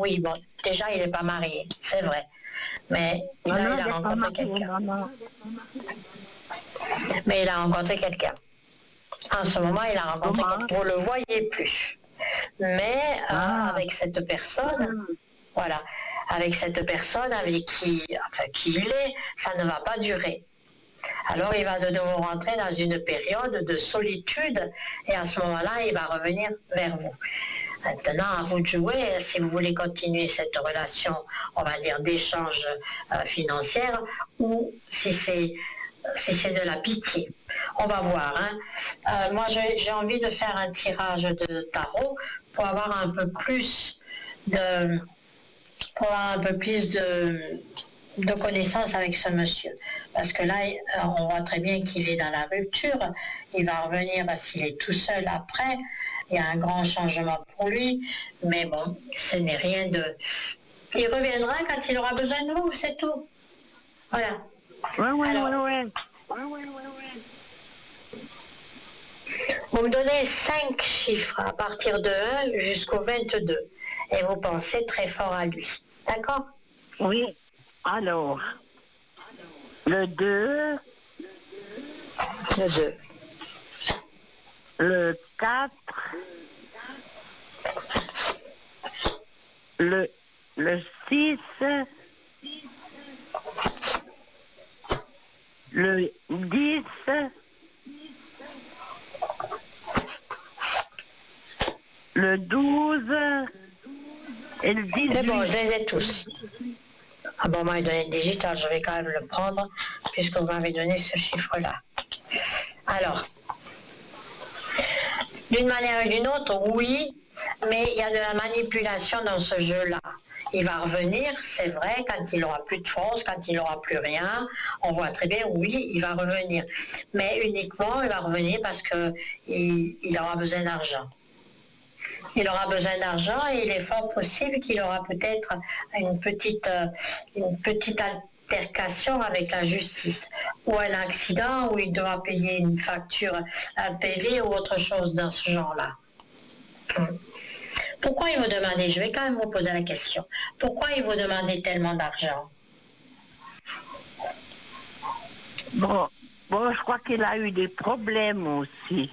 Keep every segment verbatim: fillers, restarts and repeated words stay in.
oui, bon, déjà, il n'est pas marié, c'est vrai. Mais Non, là, non, il a il est pas rencontré marié, quelqu'un. non, non. Mais il a rencontré quelqu'un. En ce moment, il a rencontré Comment? quelqu'un. Vous ne le voyez plus. Mais euh, Ah, avec cette personne, voilà, avec cette personne avec qui, enfin, qui il est, ça ne va pas durer. Alors il va de nouveau rentrer dans une période de solitude et à ce moment-là, il va revenir vers vous. Maintenant, à vous de jouer si vous voulez continuer cette relation, on va dire, d'échange euh, financière ou si c'est si c'est de la pitié. On va voir. Hein. Euh, moi, j'ai, j'ai envie de faire un tirage de tarot pour avoir un peu plus de pour avoir un peu plus de de connaissances avec ce monsieur. Parce que là, on voit très bien qu'il est dans la rupture. Il va revenir s'il est tout seul après. Il y a un grand changement pour lui. Mais bon, ce n'est rien de... Il reviendra quand il aura besoin de vous, c'est tout. Voilà. ouais, ouais, Alors, ouais, ouais. vous me donnez cinq chiffres à partir de un jusqu'au vingt-deux. Et vous pensez très fort à lui. D'accord? Oui. Alors, le deux, Le deux. le quatre, le, le six, le dix, le douze et le C'est bon, je dix-huit. les ai tous. Ah bon, moi, il donné le digital, je vais quand même le prendre, puisque vous m'avez donné ce chiffre-là. Alors, d'une manière ou d'une autre, oui, mais il y a de la manipulation dans ce jeu-là. Il va revenir, c'est vrai, quand il n'aura plus de force, quand il n'aura plus rien. On voit très bien, oui, il va revenir. Mais uniquement, il va revenir parce qu'il il aura besoin d'argent. Il aura besoin d'argent et il est fort possible qu'il aura peut-être une petite, euh, une petite altercation avec la justice ou un accident où il doit payer une facture, un P V ou autre chose dans ce genre-là. Pourquoi il vous demandait, je vais quand même vous poser la question, pourquoi il vous demandait tellement d'argent? Bon, bon, je crois qu'il a eu des problèmes aussi.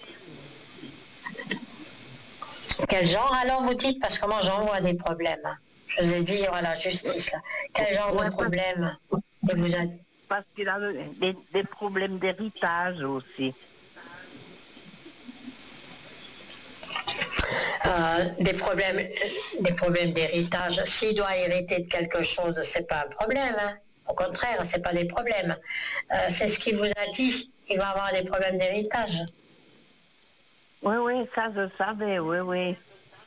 Quel genre alors vous dites? Parce que moi j'en vois des problèmes. Je vous ai dit, il y aura la justice. Là. Quel genre Ouais, de parce, problème il vous a dit? parce qu'il a des, des problèmes d'héritage aussi. Euh, des problèmes, des problèmes d'héritage. S'il doit hériter de quelque chose, c'est pas un problème. Hein. Au contraire, c'est pas des problèmes. Euh, c'est ce qu'il vous a dit. Il va avoir des problèmes d'héritage. Oui, oui, ça je savais, oui, oui.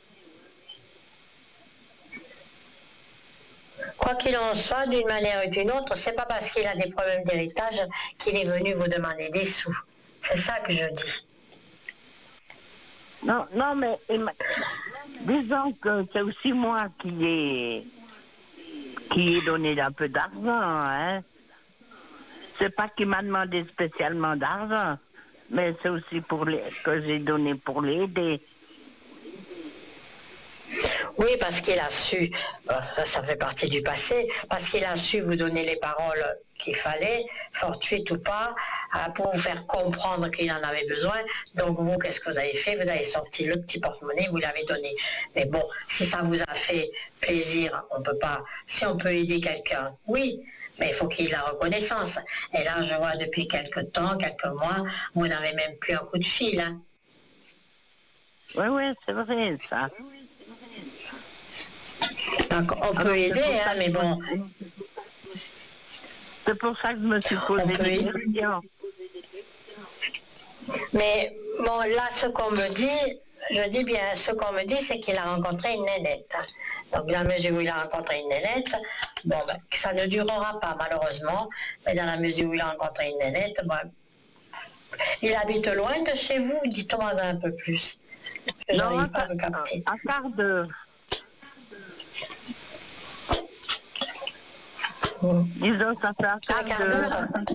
Quoi qu'il en soit, d'une manière ou d'une autre, c'est pas parce qu'il a des problèmes d'héritage qu'il est venu vous demander des sous. C'est ça que je dis. Non, non, mais disons que c'est aussi moi qui ai, qui ai donné un peu d'argent, hein. C'est pas qu'il m'a demandé spécialement d'argent, mais c'est aussi pour les, que j'ai donné pour l'aider. Oui, parce qu'il a su, ça, ça fait partie du passé, parce qu'il a su vous donner les paroles qu'il fallait, fortuites ou pas, pour vous faire comprendre qu'il en avait besoin. Donc vous, qu'est-ce que vous avez fait? Vous avez sorti le petit porte-monnaie, vous l'avez donné. Mais bon, si ça vous a fait plaisir, on peut pas. Si on peut aider quelqu'un, oui, mais il faut qu'il ait la reconnaissance. Et là, je vois depuis quelques temps, quelques mois, vous n'avez même plus un coup de fil. Hein. Oui, oui, c'est vrai, ça. Donc on peut Alors, aider, hein, mais bon. C'est pour ça que je me suis posé On peut des aider. questions. Mais bon, là, ce qu'on me dit, je dis bien, ce qu'on me dit, c'est qu'il a rencontré une nénette. Donc, dans la mesure où il a rencontré une nénette, bon, ben, ça ne durera pas, malheureusement, mais dans la mesure où il a rencontré une nénette, bon, il habite loin de chez vous, dites-moi un peu plus. Je Non, n'arrive un, pas à me capter. un quart d'heure. Mmh. Disons, ça fait un Un quart quart d'heure. d'heure